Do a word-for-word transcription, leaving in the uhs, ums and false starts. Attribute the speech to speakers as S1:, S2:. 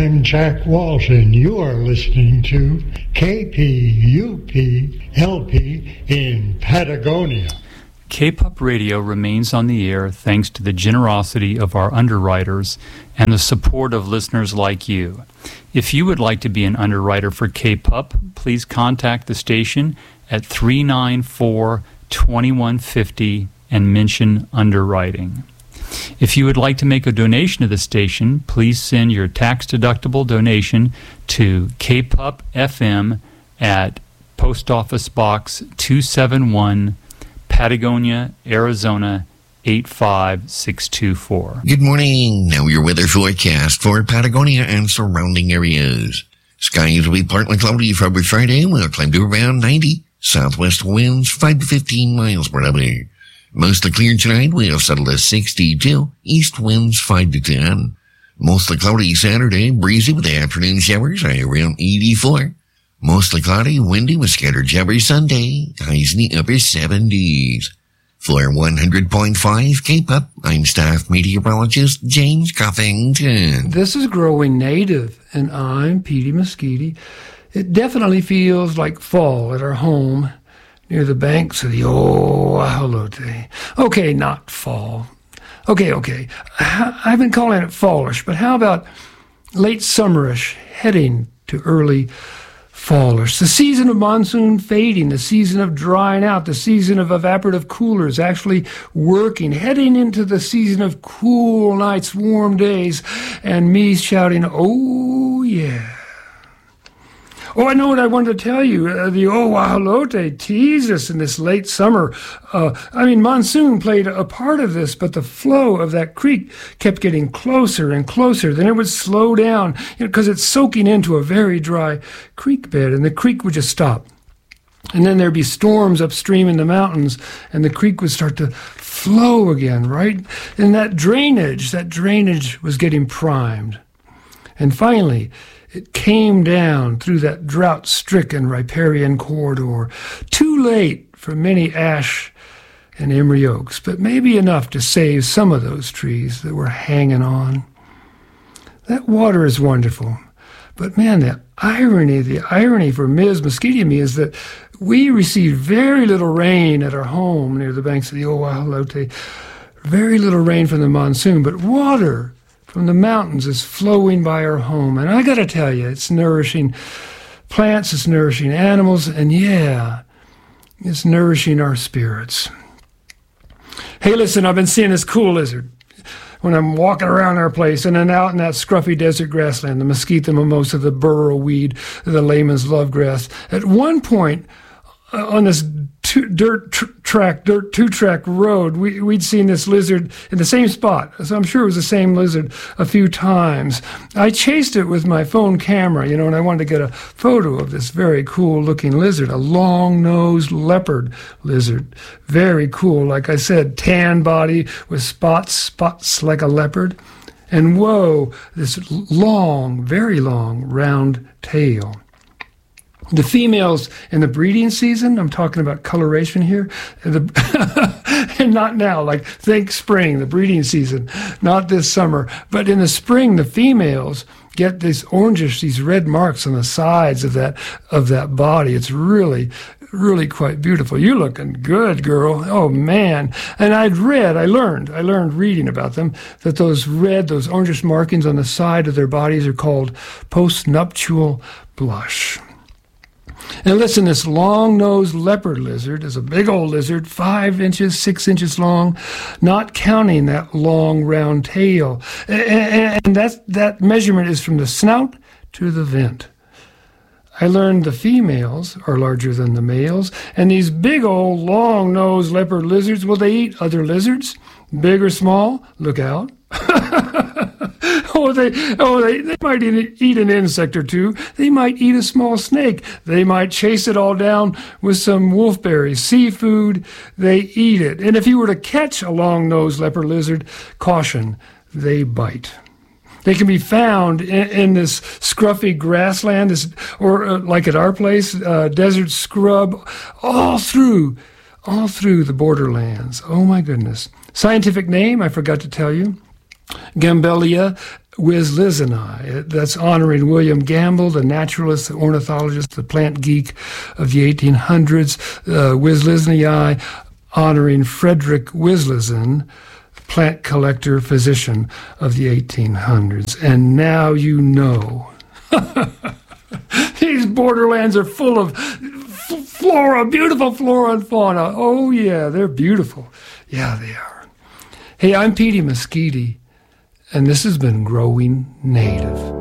S1: I'm Jack Walton. You are listening to K P U P L P in Patagonia.
S2: K-P U P Radio remains on the air thanks to the generosity of our underwriters and the support of listeners like you. If you would like to be an underwriter for K-P U P, please contact the station at three nine four, two one five zero and mention underwriting. If you would like to make a donation to the station, please send your tax-deductible donation to K P U P F M at Post Office Box two seventy-one, Patagonia, Arizona eight five six two four.
S3: Good morning. Now your weather forecast for Patagonia and surrounding areas. Skies will be partly cloudy for Friday. We'll climb to around ninety. Southwest winds five to fifteen miles per hour. Mostly clear tonight. We'll settle to sixty-two. East winds five to ten. Mostly cloudy Saturday. Breezy with afternoon showers around eighty-four. Mostly cloudy, windy with scattered showers Sunday. Highs in the upper seventies. For one hundred point five K P U P, I'm staff meteorologist James Coffington.
S4: This is Growing Native, and I'm Petey Mosquiti. It definitely feels like fall at our home near the banks of the Oahalote. Okay, not fall. Okay, okay. I've been calling it fallish, but how about late summerish, heading to early fallish? The season of monsoon fading, the season of drying out, the season of evaporative coolers actually working, heading into the season of cool nights, warm days, and me shouting, oh yeah. Oh, I know what I wanted to tell you. Uh, the Oahalote teased us in this late summer. Uh, I mean, monsoon played a part of this, but the flow of that creek kept getting closer and closer. Then it would slow down because you know, it's soaking into a very dry creek bed, and the creek would just stop. And then there'd be storms upstream in the mountains, and the creek would start to flow again, right? And that drainage, that drainage was getting primed. And finally, it came down through that drought-stricken riparian corridor, too late for many ash and emery oaks, but maybe enough to save some of those trees that were hanging on. That water is wonderful, but man, the irony, the irony for Miz Mosquiti and me is that we received very little rain at our home near the banks of the Oahalote, very little rain from the monsoon, but water from the mountains is flowing by our home. And I got to tell you, it's nourishing plants, it's nourishing animals, and yeah, it's nourishing our spirits. Hey, listen, I've been seeing this cool lizard when I'm walking around our place, and then out in that scruffy desert grassland, the mesquite, mimosa, the burrow weed, the layman's love grass. At one point, uh, on this two, dirt tr- track, dirt two-track road, we, we'd seen this lizard in the same spot. So I'm sure it was the same lizard a few times. I chased it with my phone camera, you know, and I wanted to get a photo of this very cool-looking lizard, a long-nosed leopard lizard. Very cool. Like I said, tan body with spots, spots like a leopard. And whoa, this long, very long, round tail. The females in the breeding season, I'm talking about coloration here, the, and not now, like think spring, the breeding season, not this summer. But in the spring, the females get these orangish, these red marks on the sides of that of that body. It's really, really quite beautiful. You're looking good, girl. Oh, man. And I'd read, I learned, I learned reading about them, that those red, those orangish markings on the side of their bodies are called postnuptial blush. And listen, this long-nosed leopard lizard is a big old lizard, five inches, six inches long, not counting that long, round tail. And that, that measurement is from the snout to the vent. I learned the females are larger than the males, and these big old long-nosed leopard lizards, will they eat other lizards? Big or small? Look out. oh, they, oh they, they might eat, eat an insect or two. They might eat a small snake. They might chase it all down with some wolfberries. Seafood, they eat it. And if you were to catch a long-nosed leopard lizard, caution, they bite. They can be found in, in this scruffy grassland, this, or uh, like at our place, uh, desert scrub, all through, all through the borderlands. Oh my goodness. Scientific name, I forgot to tell you, Gambelia Wiz Liz and I. That's honoring William Gamble, the naturalist, the ornithologist, the plant geek of the eighteen hundreds. Uh, Wiz Liz and I honoring Frederick Wislizan, plant collector, physician of the eighteen hundreds. And now you know. These borderlands are full of f- flora, beautiful flora and fauna. Oh, yeah, they're beautiful. Yeah, they are. Hey, I'm Petey Mesquite, and this has been Growing Native.